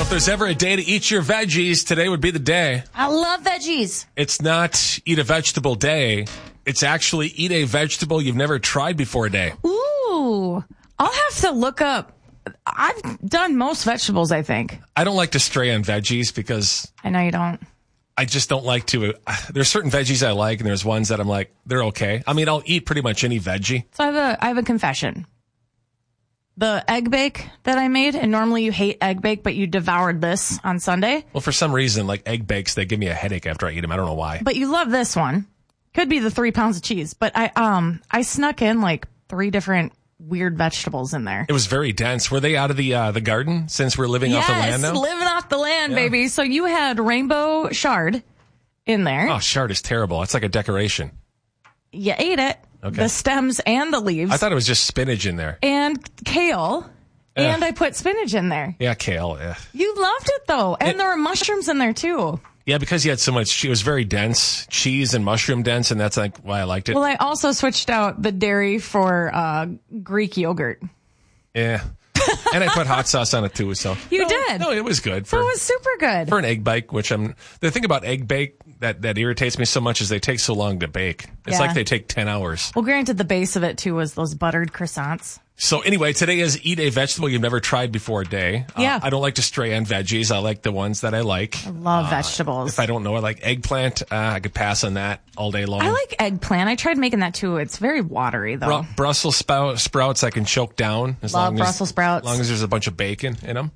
if there's ever a day to eat your veggies, today would be the day. I love veggies. It's not eat a vegetable day. It's actually eat a vegetable you've never tried before day. Ooh. I'll have to look up. I've done most vegetables, I think. I don't like to stray on veggies because I know you don't. I just don't like to. There's certain veggies I like, and there's ones that I'm like, they're okay. I mean, I'll eat pretty much any veggie. So I have a confession. The egg bake that I made, and normally you hate egg bake, but you devoured this on Sunday. Well, for some reason, like egg bakes, they give me a headache after I eat them. I don't know why. But you love this one. Could be the 3 pounds of cheese. But I snuck in like 3 different weird vegetables in there. It was very dense. Were they out of the garden since we're living off the land now? Yes, living off the land, baby. So you had rainbow chard in there. Oh, chard is terrible. It's like a decoration. You ate it. Okay. The stems and the leaves. I thought it was just spinach in there. And kale. And I put spinach in there. Yeah, kale. Yeah. You loved it, though. And there were mushrooms in there, too. Yeah, because you had so much. It was very dense, cheese and mushroom dense, and that's like why I liked it. Well, I also switched out the dairy for Greek yogurt. Yeah. And I put hot sauce on it, too. So You did? No, it was good. So it was super good. For an egg bake, which the thing about egg bake that irritates me so much is they take so long to bake. It's like they take 10 hours. Well, granted, the base of it, too, was those buttered croissants. So anyway, today is eat a vegetable you've never tried before day. Yeah. I don't like to stray on veggies. I like the ones that I like. I love vegetables. If I don't know, I like eggplant. I could pass on that all day long. I like eggplant. I tried making that, too. It's very watery, though. Brussels sprouts I can choke down. Love Brussels sprouts. As long as there's a bunch of bacon in them.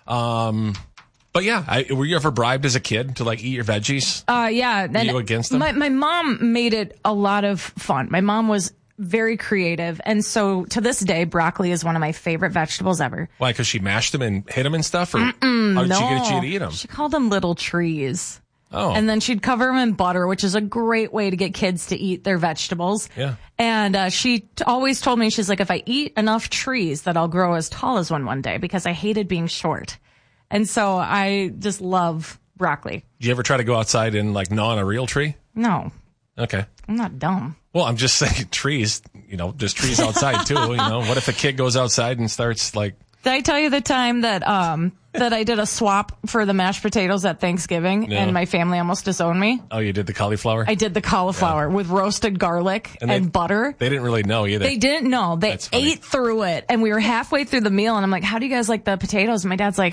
But yeah, were you ever bribed as a kid to like eat your veggies? Yeah. Were you against them? My mom made it a lot of fun. My mom was very creative. And so to this day, broccoli is one of my favorite vegetables ever. Why? Because she mashed them and hit them and stuff? Or how did she get you to eat them? She called them little trees. Oh. And then she'd cover them in butter, which is a great way to get kids to eat their vegetables. Yeah. And she always told me, she's like, if I eat enough trees, that I'll grow as tall as one day, because I hated being short. And so I just love broccoli. Did you ever try to go outside and like gnaw on a real tree? No. Okay. I'm not dumb. Well, I'm just saying trees, there's trees outside too, What if a kid goes outside and starts like... Did I tell you the time that that I did a swap for the mashed potatoes at Thanksgiving and my family almost disowned me? Oh, you did the cauliflower? I did the cauliflower with roasted garlic and butter. They didn't really know either. They didn't know. They ate through it, and we were halfway through the meal, and I'm like, how do you guys like the potatoes? And my dad's like,